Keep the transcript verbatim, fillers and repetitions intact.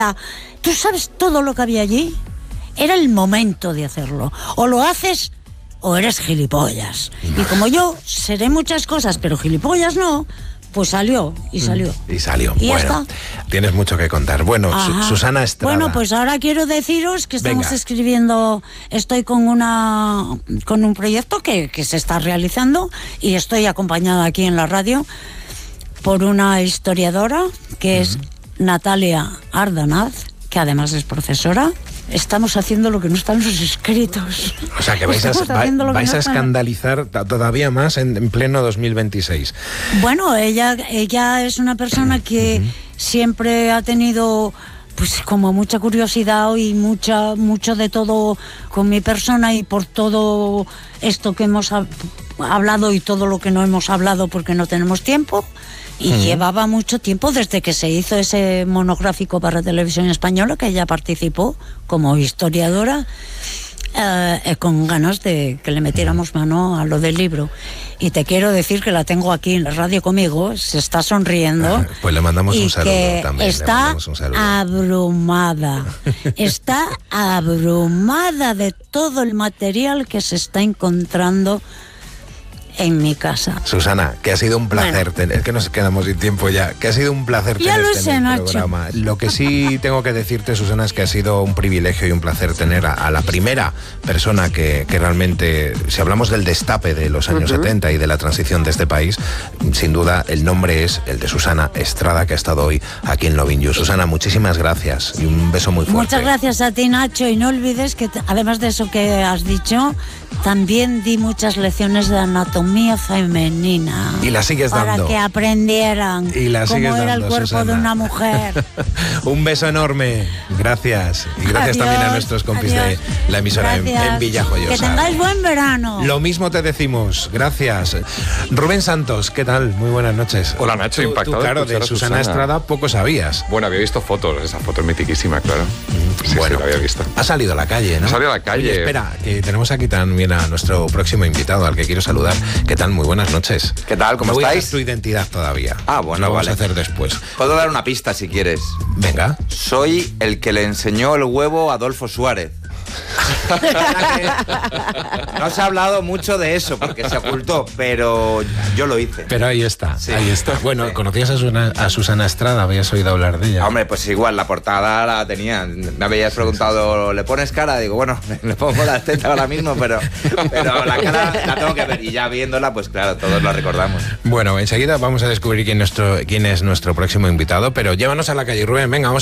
¿Tú sabes todo lo que había allí? Era el momento de hacerlo. O lo haces o eres gilipollas. Y como yo seré muchas cosas, pero gilipollas no, pues salió y salió. Y salió. Y ya bueno, está. Tienes mucho que contar. Bueno, Su- Susana Estrada. Bueno, pues ahora quiero deciros que estamos Venga. escribiendo, estoy con una con un proyecto que, que se está realizando y estoy acompañada aquí en la radio por una historiadora que uh-huh. es Natalia Ardanaz, que además es profesora. Estamos haciendo lo que no está en sus escritos. O sea, que vais a, va, vais no a escandalizar todavía más en, en pleno dos mil veintiséis. Bueno, ella, ella es una persona que uh-huh. siempre ha tenido pues como mucha curiosidad y mucha mucho de todo con mi persona, y por todo esto que hemos ha, hablado y todo lo que no hemos hablado porque no tenemos tiempo. Y uh-huh. llevaba mucho tiempo desde que se hizo ese monográfico para Televisión Española, que ella participó como historiadora, eh, con ganas de que le metiéramos mano a lo del libro. Y te quiero decir que la tengo aquí en la radio conmigo, se está sonriendo. Pues le mandamos un saludo también. Está abrumada, está abrumada de todo el material que se está encontrando en mi casa. Susana, que ha sido un placer bueno. tener, es que nos quedamos sin tiempo ya, que ha sido un placer ya tenerte lo sé, en el Nacho. programa. Lo que sí tengo que decirte, Susana, es que ha sido un privilegio y un placer tener a, a la primera persona que, que realmente, si hablamos del destape de los años uh-huh. setenta y de la transición de este país, sin duda el nombre es el de Susana Estrada, que ha estado hoy aquí en Lovin' You. Susana, muchísimas gracias y un beso muy fuerte. Muchas gracias a ti, Nacho, y no olvides que además de eso que has dicho, también di muchas lecciones de anatomía femenina. Y la sigues para dando. Para que aprendieran y la cómo sigues era dando, el cuerpo Susana. de una mujer. Un beso enorme. Gracias. Y gracias adiós, también a nuestros compis adiós. de la emisora en, en Villajoyosa. Que tengáis buen verano. Lo mismo te decimos. Gracias. Rubén Santos, ¿qué tal? Muy buenas noches. Hola, Nacho, tú, impactado. Tú, claro, de Susana, Susana Estrada poco sabías. Bueno, había visto fotos. Esa foto es mitiquísima, claro. Sí, bueno, sí, la había visto. Ha salido a la calle, ¿no? Ha salido a la calle. Oye, espera, que tenemos aquí también a nuestro próximo invitado, al que quiero saludar. ¿Qué tal? Muy buenas noches. ¿Qué tal? ¿Cómo no voy estáis? A dar tu identidad todavía. Ah, bueno, lo vale. vamos a hacer después. Puedo dar una pista si quieres. Venga. Soy el que le enseñó el huevo a Adolfo Suárez. No se ha hablado mucho de eso porque se ocultó, pero yo lo hice. Pero ahí está, sí. ahí está. Bueno, sí. ¿Conocías a Susana, a Susana Estrada? ¿Habías oído hablar de ella? Hombre, pues igual, la portada la tenía. Me habías preguntado, ¿le pones cara? Digo, bueno, le pongo la teta ahora mismo, pero, pero la cara la tengo que ver. Y ya viéndola, pues claro, todos la recordamos. Bueno, enseguida vamos a descubrir quién, nuestro, quién es nuestro próximo invitado, pero llévanos a la calle, Rubén. Venga, vamos.